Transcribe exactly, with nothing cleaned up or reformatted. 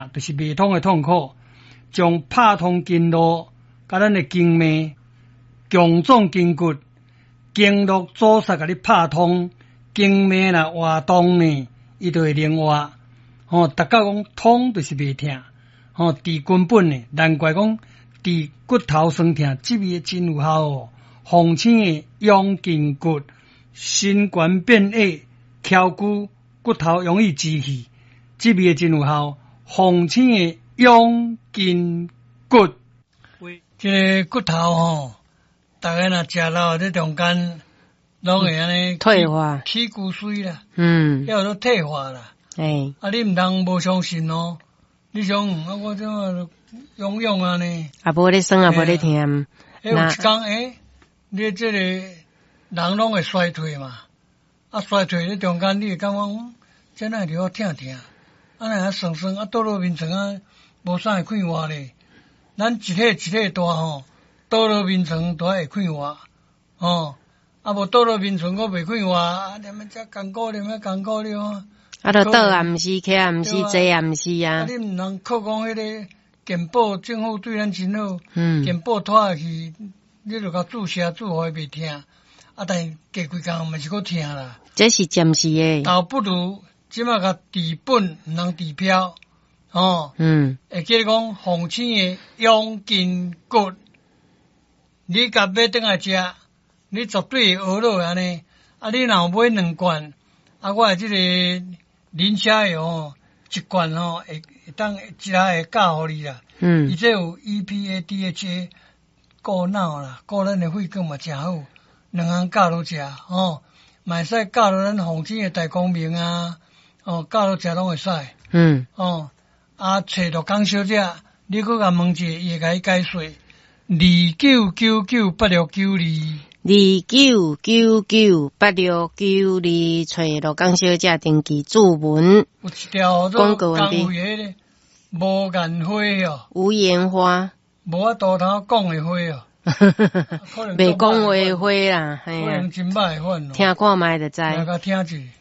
就是胃痛的痛苦，将拍通经络，甲咱的经脉、强壮筋骨、经络阻塞，甲你拍通，经脉若活动呢，伊就会灵活。吼、哦，逐个讲痛就是袂痛，吼、哦，治根本呢，难怪讲治骨头酸痛，这味真有效哦。红青的养筋骨，心肝变矮，翘骨骨头容易支气，这味真有效。红青的养筋骨，这个骨头吼，大家若食老在中间，拢会安尼退化， 起骨髓啦， 嗯， 要都退化啦。 哎， 啊，你毋通无相信哦，你想啊，我怎啊用用啊呢？ 啊，无咧酸啊，无咧甜。 诶，有一讲诶，你这个人拢会衰退嘛？啊，衰退咧中间，你会感觉嗯，这哪会好疼疼？啊，那酸酸啊，倒落面床啊，无啥会快活咧。咱一体一体大吼，倒落面床都会快活，哦，啊无倒落面床我袂快活，啊，连么只艰苦，连么艰苦了。 啊，著倒也毋是，起也毋是，坐也毋是啊。 啊，你毋通靠讲迄个健保，政府对咱真好， 嗯， 健保拖下去，你著甲注射注互伊袂疼，啊，但是加几工嘛是搁疼啦。 这是暂时诶。 倒不如即马甲治本，毋通治标，哦。 嗯。 会记讲红青诶养筋骨，你甲买倒来食，你绝对会学落安尼。啊，你若买两罐，啊，我诶即个磷虾油吼，一罐吼会会当一下会教互你啦。 嗯。 伊这有 E P A、D H A， 顾脑啦，顾咱诶肺管嘛诚好，两项教落食吼，嘛会使教落咱红青诶大光明啊，哦，教落食拢会使。 嗯。 哦，啊，找着江小姐，你搁甲问一下，伊会甲你解说。二九九九八六九二。 二九九九八六九二，找罗江小姐登记注文。 有一条广告问题，迄个无颜花哦， 无颜花， 无法度通讲的花哦， 袂讲话花啦， 可能真歹款哦， 听看卖就知。 大家听一下。